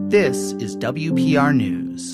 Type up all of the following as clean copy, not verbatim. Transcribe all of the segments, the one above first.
This is WPR News.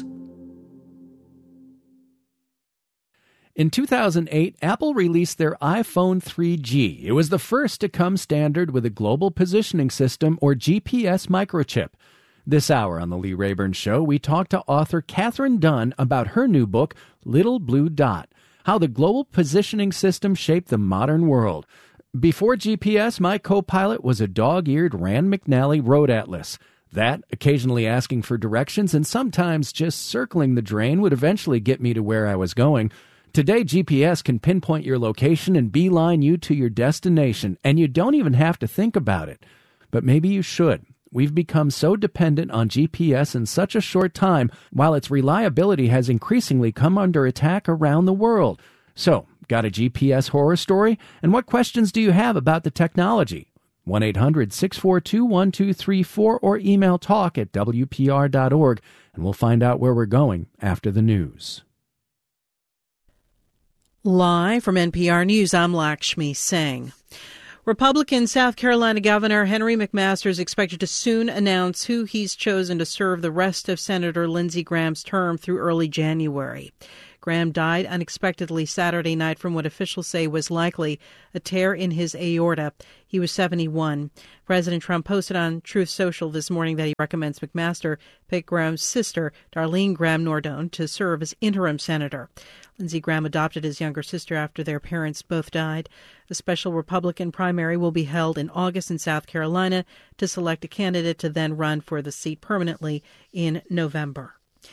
In 2008, Apple released their iPhone 3G. It was the first to come standard with a Global Positioning System, or GPS microchip. This hour on The Lee Rayburn Show, we talk to author Catherine Dunn about her new book, Little Blue Dot, how the Global Positioning System shaped the modern world. Before GPS, my co-pilot was a dog-eared Rand McNally road atlas. That, occasionally asking for directions and sometimes just circling the drain, would eventually get me to where I was going. Today, GPS can pinpoint your location and beeline you to your destination, and you don't even have to think about it. But maybe you should. We've become so dependent on GPS in such a short time, while its reliability has increasingly come under attack around the world. So, got a GPS horror story? And what questions do you have about the technology? 1-800-642-1234 or email talk@wpr.org, and we'll find out where we're going after the news. Live from NPR News, I'm Lakshmi Singh. Republican South Carolina Governor Henry McMaster is expected to soon announce who he's chosen to serve the rest of Senator Lindsey Graham's term through early January. Graham died unexpectedly Saturday night from what officials say was likely a tear in his aorta. He was 71. President Trump posted on Truth Social this morning that he recommends McMaster pick Graham's sister, Darlene Graham Nordone, to serve as interim senator. Lindsey Graham adopted his younger sister after their parents both died. A special Republican primary will be held in August in South Carolina to select a candidate to then run for the seat permanently in November.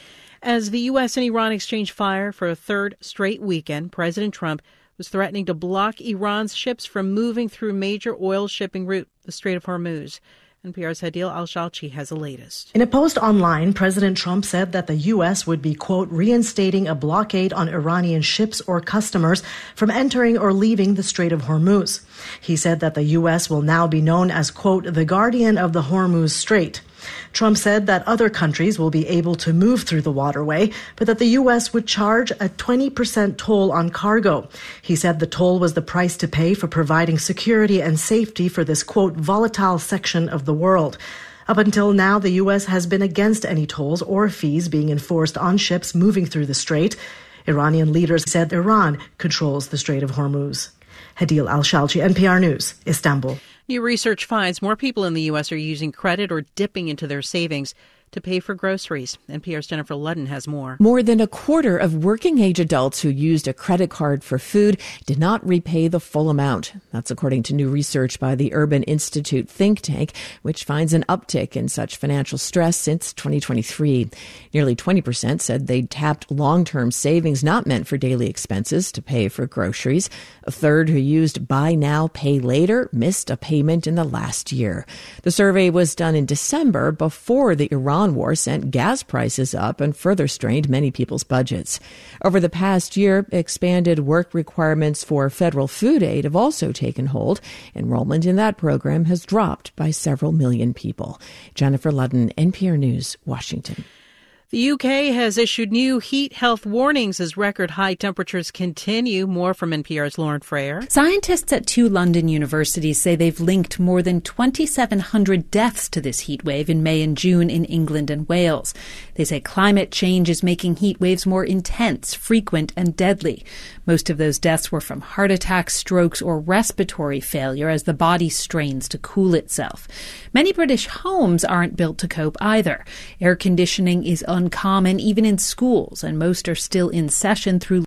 As the U.S. and Iran exchange fire for a third straight weekend, President Trump was threatening to block Iran's ships from moving through major oil shipping route, the Strait of Hormuz. NPR's Hadil Al-Shalchi has the latest. In a post online, President Trump said that the U.S. would be, quote, reinstating a blockade on Iranian ships or customers from entering or leaving the Strait of Hormuz. He said that the U.S. will now be known as, quote, the guardian of the Hormuz Strait. Trump said that other countries will be able to move through the waterway, but that the U.S. would charge a 20% toll on cargo. He said the toll was the price to pay for providing security and safety for this, quote, volatile section of the world. Up until now, the U.S. has been against any tolls or fees being enforced on ships moving through the strait. Iranian leaders said Iran controls the Strait of Hormuz. Hadil Al-Shalchi, NPR News, Istanbul. New research finds more people in the U.S. are using credit or dipping into their savings to pay for groceries. NPR's Jennifer Ludden has more. More than a quarter of working-age adults who used a credit card for food did not repay the full amount. That's according to new research by the Urban Institute think tank, which finds an uptick in such financial stress since 2023. Nearly 20% said they'd tapped long-term savings not meant for daily expenses to pay for groceries. A third who used buy now, pay later missed a payment in the last year. The survey was done in December before the Iran war sent gas prices up and further strained many people's budgets. Over the past year, expanded work requirements for federal food aid have also taken hold. Enrollment in that program has dropped by several million people. Jennifer Ludden, NPR News, Washington. The UK has issued new heat health warnings as record high temperatures continue. More from NPR's Lauren Frayer. Scientists at two London universities say they've linked more than 2,700 deaths to this heat wave in May and June in England and Wales. They say climate change is making heat waves more intense, frequent, and deadly. Most of those deaths were from heart attacks, strokes, or respiratory failure as the body strains to cool itself. Many British homes aren't built to cope either. Air conditioning is uncommon even in schools, and most are still in session through.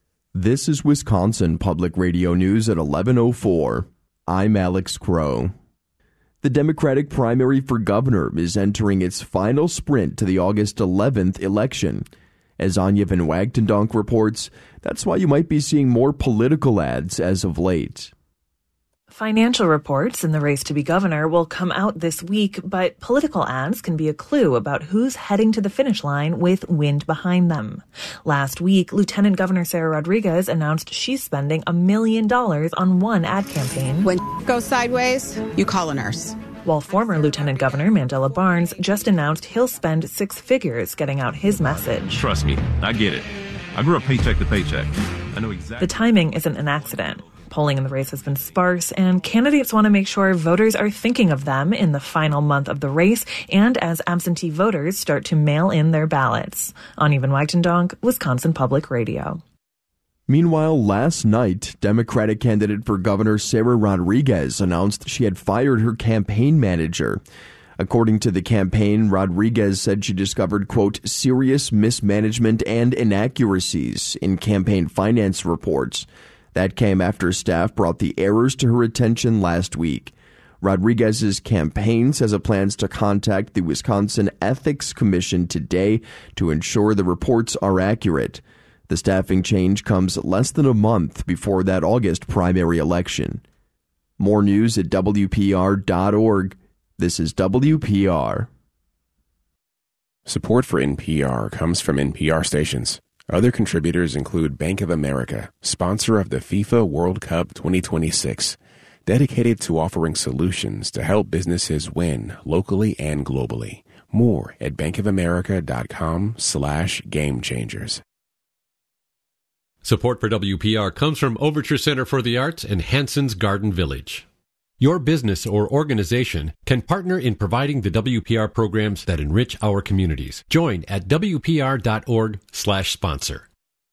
This is Wisconsin Public Radio News at 11:04. I'm Alex Crow. The Democratic primary for governor is entering its final sprint to the August 11th election. As Anya Van Wagtendonk reports, that's why you might be seeing more political ads as of late. Financial reports in the race to be governor will come out this week, but political ads can be a clue about who's heading to the finish line with wind behind them. Last week, Lieutenant Governor Sarah Rodriguez announced she's spending $1 million on one ad campaign. When goes sideways, you call a nurse. While former Lieutenant Governor Mandela Barnes just announced he'll spend six figures getting out his message. Trust me, I get it. I grew up paycheck to paycheck. I know exactly. The timing isn't an accident. Polling in the race has been sparse, and candidates want to make sure voters are thinking of them in the final month of the race and as absentee voters start to mail in their ballots. Anivan Wagtendonk, Wisconsin Public Radio. Meanwhile, last night, Democratic candidate for governor Sarah Rodriguez announced she had fired her campaign manager. According to the campaign, Rodriguez said she discovered, quote, serious mismanagement and inaccuracies in campaign finance reports. That came after staff brought the errors to her attention last week. Rodriguez's campaign says it plans to contact the Wisconsin Ethics Commission today to ensure the reports are accurate. The staffing change comes less than a month before that August primary election. More news at WPR.org. This is WPR. Support for NPR comes from NPR stations. Other contributors include Bank of America, sponsor of the FIFA World Cup 2026, dedicated to offering solutions to help businesses win locally and globally. More at bankofamerica.com/gamechangers. Support for WPR comes from Overture Center for the Arts and Hanson's Garden Village. Your business or organization can partner in providing the WPR programs that enrich our communities. Join at WPR.org/sponsor.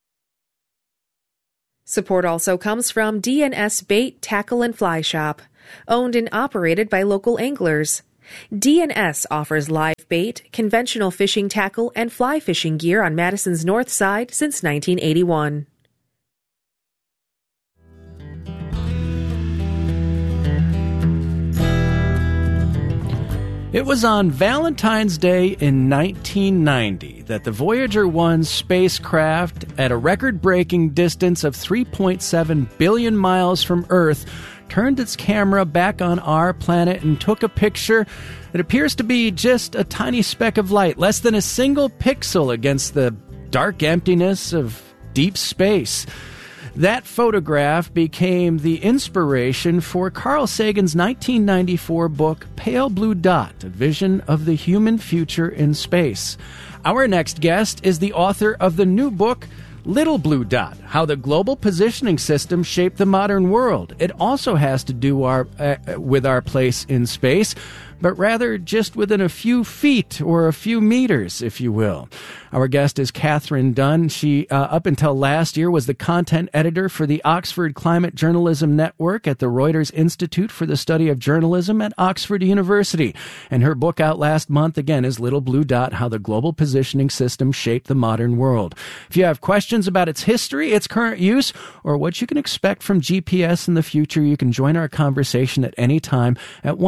Support also comes from D&S Bait, Tackle, and Fly Shop, owned and operated by local anglers. D&S offers live bait, conventional fishing tackle, and fly fishing gear on Madison's North Side since 1981. It was on Valentine's Day in 1990 that the Voyager 1 spacecraft, at a record-breaking distance of 3.7 billion miles from Earth, turned its camera back on our planet and took a picture that appears to be just a tiny speck of light, less than a single pixel against the dark emptiness of deep space. That photograph became the inspiration for Carl Sagan's 1994 book, Pale Blue Dot, A Vision of the Human Future in Space. Our next guest is the author of the new book, Little Blue Dot, How the Global Positioning System Shaped the Modern World. It also has to do with our place in space, but rather just within a few feet or a few meters, if you will. Our guest is Katherine Dunn. She, up until last year, was the content editor for the Oxford Climate Journalism Network at the Reuters Institute for the Study of Journalism at Oxford University. And her book out last month, again, is Little Blue Dot, How the Global Positioning System Shaped the Modern World. If you have questions about its history, its current use, or what you can expect from GPS in the future, you can join our conversation at any time at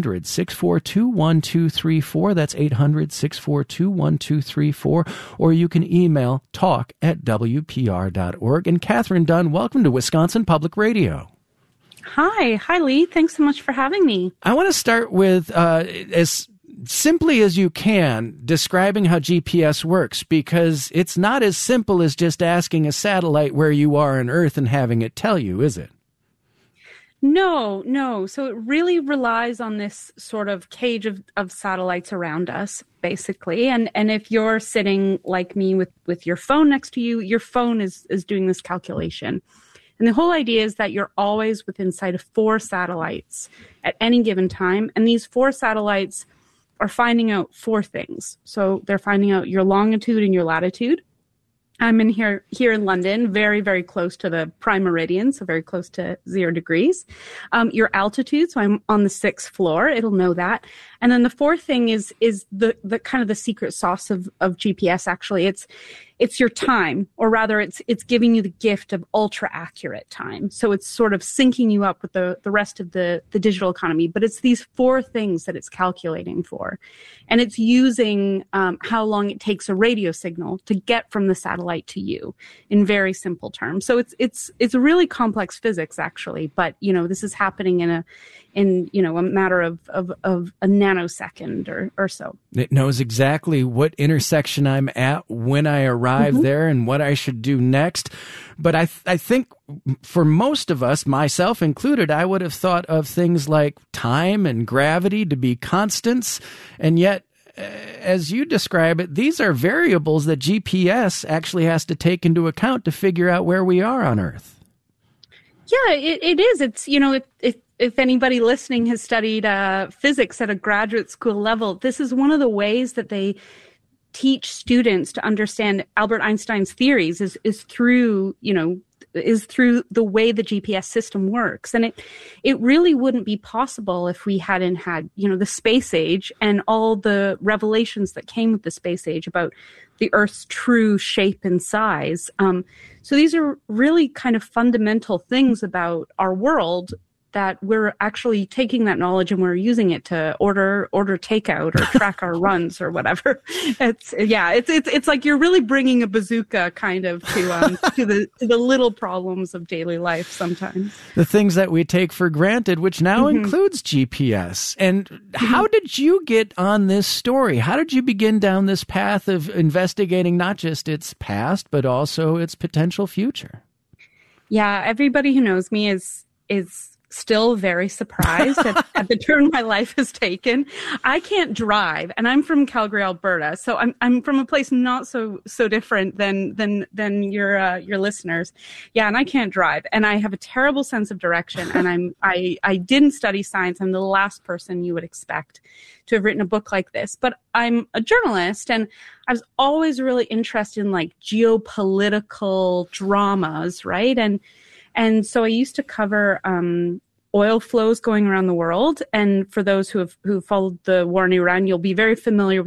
1-800-642-1234. That's 800-642-1234. Or you can email talk@WPR.org. And Katherine Dunn, welcome to Wisconsin Public Radio. Hi, Lee. Thanks so much for having me. I want to start with, as simply as you can, describing how GPS works, because it's not as simple as just asking a satellite where you are on Earth and having it tell you, is it? No. So it really relies on this sort of cage of satellites around us, basically. And if you're sitting like me with your phone next to you, your phone is doing this calculation. And the whole idea is that you're always within sight of 4 satellites at any given time. And these 4 satellites are finding out 4 things. So they're finding out your longitude and your latitude. I'm here in London, very, very close to the prime meridian, so very close to 0 degrees. Your altitude, so I'm on the 6th floor, it'll know that. And then the 4th thing is the kind of the secret sauce of GPS, actually. It's your time, or rather it's giving you the gift of ultra accurate time. So it's sort of syncing you up with the rest of the digital economy. But it's these 4 things that it's calculating for. And it's using how long it takes a radio signal to get from the satellite to you in very simple terms. So it's a really complex physics, actually. But, this is happening in a matter of a nanosecond or so. It knows exactly what intersection I'm at when I arrive there and what I should do next. But I think for most of us, myself included, I would have thought of things like time and gravity to be constants. And yet, as you describe it, these are variables that GPS actually has to take into account to figure out where we are on Earth. Yeah, it is. It's, if anybody listening has studied physics at a graduate school level, this is one of the ways that they teach students to understand Albert Einstein's theories is through the way the GPS system works. And it really wouldn't be possible if we hadn't had, the space age and all the revelations that came with the space age about the Earth's true shape and size. So these are really kind of fundamental things about our world that we're actually taking that knowledge and we're using it to order takeout or track our runs or whatever. It's like you're really bringing a bazooka kind of to the little problems of daily life sometimes. The things that we take for granted, which now includes GPS. And how did you get on this story? How did you begin down this path of investigating not just its past, but also its potential future? Yeah, everybody who knows me is still very surprised at the turn my life has taken. I can't drive, and I'm from Calgary, Alberta, so I'm from a place not so different than your listeners. Yeah, and I can't drive, and I have a terrible sense of direction, and I didn't study science. I'm the last person you would expect to have written a book like this, but I'm a journalist, and I was always really interested in like geopolitical dramas, right? And so I used to cover oil flows going around the world. And for those who followed the war in Iran, you'll be very familiar